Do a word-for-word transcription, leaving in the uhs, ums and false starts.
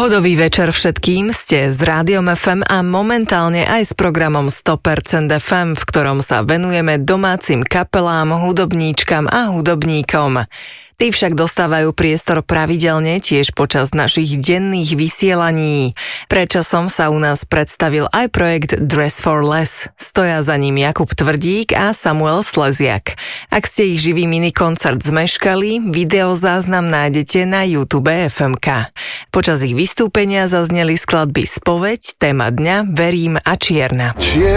Pohodový večer všetkým, ste s Rádiom ef em a momentálne aj s programom sto percent ef em, v ktorom sa venujeme domácim kapelám, hudobníčkam a hudobníkom. Tí však dostávajú priestor pravidelne tiež počas našich denných vysielaní. Predčasom sa u nás predstavil aj projekt Dress for Less. Stoja za ním Jakub Tvrdík a Samuel Sleziak. Ak ste ich živý minikoncert zmeškali, videozáznam nájdete na YouTube ef em ká. Počas ich vystúpenia zazneli skladby Spoveď, Téma dňa, Verím a Čierna.